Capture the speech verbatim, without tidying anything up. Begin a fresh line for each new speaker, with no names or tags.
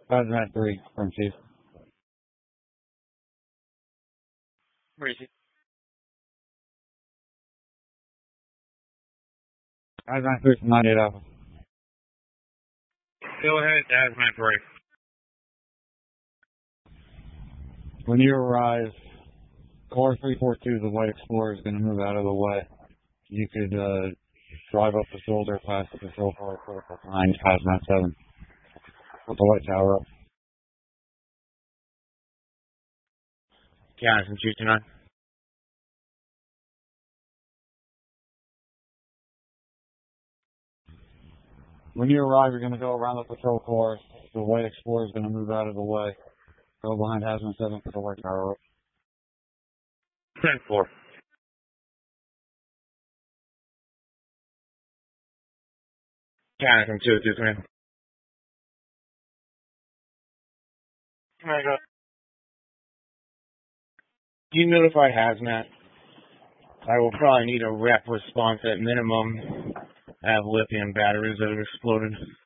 Hazmat three from Chief.
Where is he?
Hazmat three from ninety-eight Alpha.
Go ahead, Hazmat three.
When you arrive, car three forty-two, the White Explorer, is going to move out of the way. You could uh, drive up the shoulder past the patrol car behind Hazmat seven with the white tower up.
County from two two nine.
When you arrive, you're going to go around the patrol car. The White Explorer is going to move out of the way. Go behind Hazmat seven with the white tower up.
ten four. County from two two three. There you go. You notify Hazmat. I will probably need a rep response at minimum. I have lithium batteries that have exploded.